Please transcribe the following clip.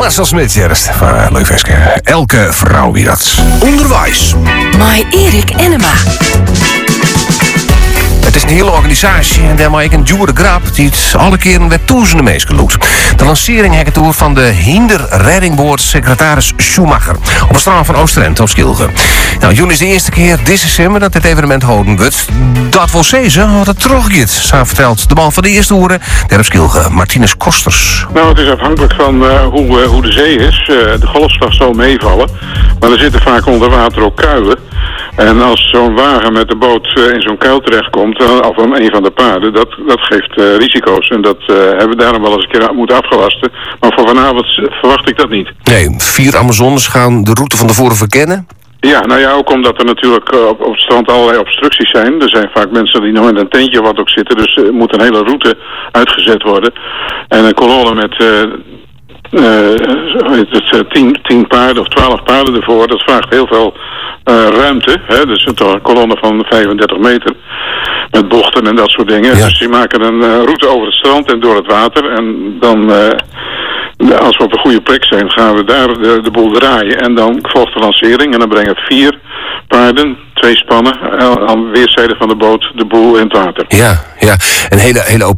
Marcel Smit, ja, dat is van leuk feestje. Elke vrouw wie dat. Onderwijs. Mai Erik Enema. Het is een hele organisatie en daar maak ik een Joere Grap die het alle keren werd toezende meestal loopt. De lancering hek het door van de Hinder Reddingboord secretaris Schumacher op het strand van Oosterend op Skilge. Nou, juni is de eerste keer dit december dat dit evenement houden wordt. Dat wil zeggen wat het teruggaat, zo vertelt de man van de eerste hoeren daar op Skilge, Martinus Kosters. Nou, het is afhankelijk van hoe de zee is. De golfslag zal meevallen, maar er zitten vaak onder water ook kuilen. En als zo'n wagen met de boot in zo'n kuil terechtkomt, of een van de paarden, dat geeft risico's. En dat hebben we daarom wel eens een keer moeten afgelasten. Maar voor vanavond verwacht ik dat niet. Nee, 4 Amazones gaan de route van tevoren verkennen. Ja, nou ja, ook omdat er natuurlijk op het strand allerlei obstructies zijn. Er zijn vaak mensen die nog in een tentje wat ook zitten, dus er moet een hele route uitgezet worden. En een kolonne met 10 paarden of 12 paarden ervoor, dat vraagt heel veel ruimte. Hè? Dus een kolonne van 35 meter met bochten en dat soort dingen. Ja. Dus die maken een route over het strand en door het water. En dan, als we op een goede plek zijn, gaan we daar de boel draaien. En dan volgt de lancering en dan brengen 4 paarden, 2 spannen, aan weerszijden van de boot de boel in het water. Ja, een hele